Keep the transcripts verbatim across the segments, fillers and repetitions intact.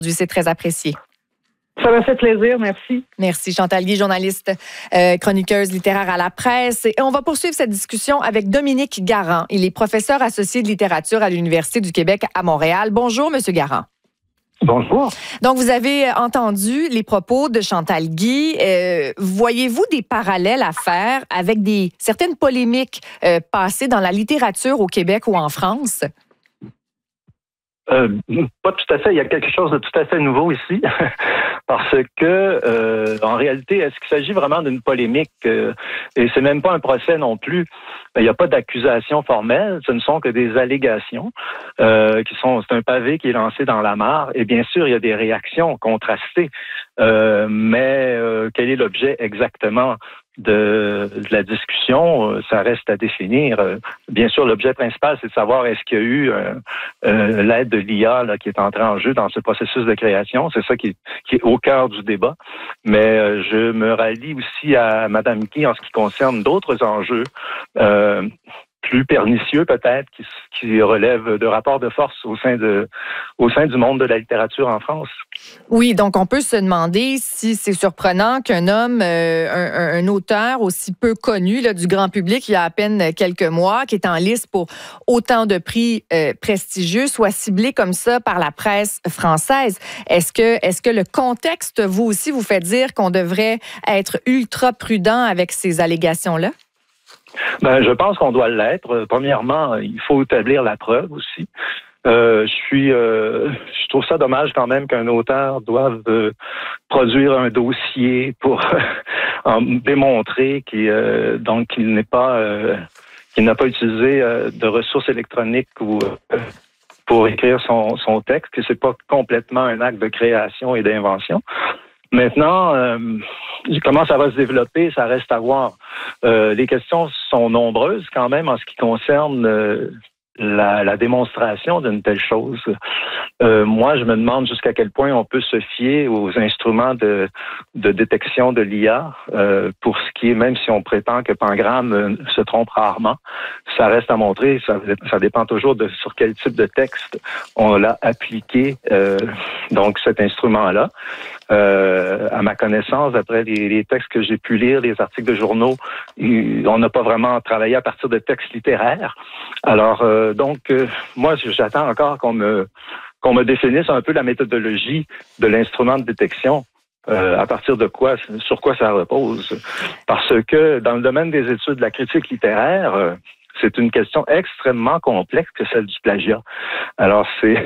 C'est très apprécié. Ça m'a fait plaisir, merci. Merci Chantal Guy, journaliste, euh, chroniqueuse littéraire à la presse. Et on va poursuivre cette discussion avec Dominique Garand. Il est professeur associé de littérature à l'Université du Québec à Montréal. Bonjour, Monsieur Garand. Bonjour. Donc, vous avez entendu les propos de Chantal Guy. Euh, voyez-vous des parallèles à faire avec des certaines polémiques euh, passées dans la littérature au Québec ou en France? Euh, pas tout à fait. Il y a quelque chose de tout à fait nouveau ici, parce que, euh, en réalité, est-ce qu'il s'agit vraiment d'une polémique? Euh, et c'est même pas un procès non plus. Il n'y a pas d'accusation formelle. Ce ne sont que des allégations euh, qui sont. C'est un pavé qui est lancé dans la mare. Et bien sûr, il y a des réactions contrastées. Euh, mais euh, quel est l'objet exactement de, de la discussion? Ça reste à définir. Bien sûr, l'objet principal, c'est de savoir est-ce qu'il y a eu euh, euh, l'aide de l'I A là, qui est entrée en jeu dans ce processus de création. C'est ça qui, qui est au cœur du débat. Mais euh, je me rallie aussi à Mme Guy en ce qui concerne d'autres enjeux euh, plus pernicieux peut-être, qui, qui relèvent de rapports de force au sein de, au sein du monde de la littérature en France. Oui, donc on peut se demander si c'est surprenant qu'un homme, euh, un, un auteur aussi peu connu là, du grand public, il y a à peine quelques mois, qui est en liste pour autant de prix euh, prestigieux, soit ciblé comme ça par la presse française. Est-ce que, est-ce que le contexte, vous aussi, vous fait dire qu'on devrait être ultra prudent avec ces allégations-là? Ben, je pense qu'on doit l'être. Premièrement, il faut établir la preuve aussi. Euh, je suis, euh, je trouve ça dommage quand même qu'un auteur doive euh, produire un dossier pour en démontrer qu'il, euh, donc qu'il n'est pas, euh, qu'il n'a pas utilisé euh, de ressources électroniques ou euh, pour écrire son, son texte, que c'est pas complètement un acte de création et d'invention. Maintenant, euh, comment ça va se développer, ça reste à voir. Euh, les questions sont nombreuses quand même en ce qui concerne euh, la, la démonstration d'une telle chose. Euh, moi, je me demande jusqu'à quel point on peut se fier aux instruments de, de détection de l'I A euh, pour ce qui est, même si on prétend que Pangram euh, se trompe rarement, ça reste à montrer, ça, ça dépend toujours de sur quel type de texte on l'a appliqué, euh, donc cet instrument-là. Euh, à ma connaissance, d'après les, les textes que j'ai pu lire, les articles de journaux, on n'a pas vraiment travaillé à partir de textes littéraires. Alors, euh, donc, euh, moi, j'attends encore qu'on me qu'on me définisse un peu la méthodologie de l'instrument de détection. Euh, à partir de quoi, sur quoi ça repose. Parce que dans le domaine des études de la critique littéraire, euh, c'est une question extrêmement complexe que celle du plagiat. Alors, c'est...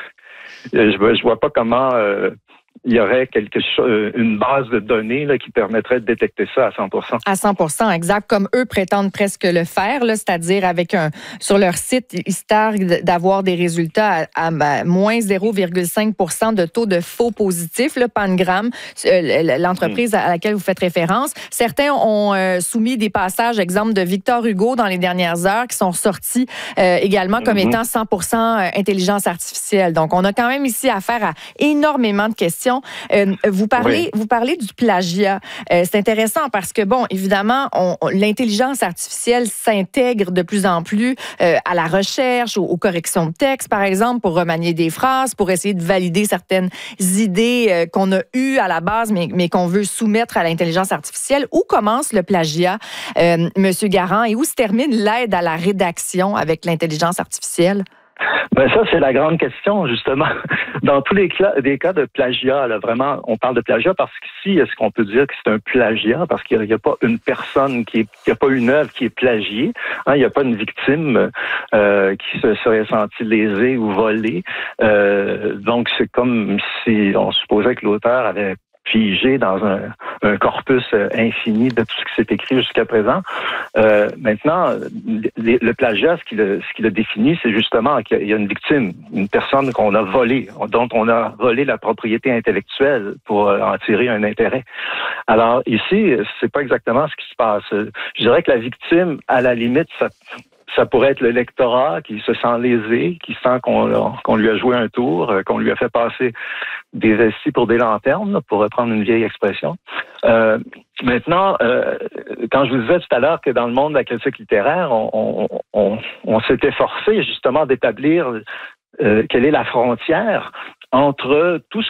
je, je vois pas comment... Euh, il y aurait quelque chose, une base de données là, qui permettrait de détecter ça à cent pour cent. À cent pour cent, exact, comme eux prétendent presque le faire, là, c'est-à-dire avec un sur leur site, ils se targuent d'avoir des résultats à, à, à moins zéro virgule cinq pour cent de taux de faux positifs, le Pangram, l'entreprise à laquelle vous faites référence. Certains ont euh, soumis des passages, exemple de Victor Hugo dans les dernières heures, qui sont sortis euh, également comme mm-hmm. étant cent pour cent intelligence artificielle. Donc, on a quand même ici affaire à énormément de questions. Euh, vous parlez, oui. vous parlez du plagiat. Euh, c'est intéressant parce que, bon, évidemment, on, on, l'intelligence artificielle s'intègre de plus en plus euh, à la recherche, aux, aux corrections de texte, par exemple, pour remanier des phrases, pour essayer de valider certaines idées euh, qu'on a eues à la base, mais, mais qu'on veut soumettre à l'intelligence artificielle. Où commence le plagiat, euh, Monsieur Garand, et où se termine l'aide à la rédaction avec l'intelligence artificielle? Ben ça, c'est la grande question, justement. Dans tous les cas, des cas de plagiat, là, vraiment, on parle de plagiat parce qu'ici, est-ce qu'on peut dire que c'est un plagiat? Parce qu'il n'y a, a pas une personne qui est, il n'y a pas une œuvre qui est plagiée. Hein, il n'y a pas une victime euh, qui se serait sentie lésée ou volée. Euh, donc, c'est comme si on supposait que l'auteur avait figé dans un, un corpus infini de tout ce qui s'est écrit jusqu'à présent. Euh, maintenant, le, le plagiat, ce qui le, ce qui le définit, c'est justement qu'il y a une victime, une personne qu'on a volée, dont on a volé la propriété intellectuelle pour en tirer un intérêt. Alors ici, c'est pas exactement ce qui se passe. Je dirais que la victime, à la limite, ça Ça pourrait être le lectorat qui se sent lésé, qui sent qu'on, qu'on lui a joué un tour, qu'on lui a fait passer des vesties pour des lanternes, pour reprendre une vieille expression. Euh, maintenant, euh, quand je vous disais tout à l'heure que dans le monde de la critique littéraire, on, on, on, on s'était forcé justement d'établir euh, quelle est la frontière entre tout ce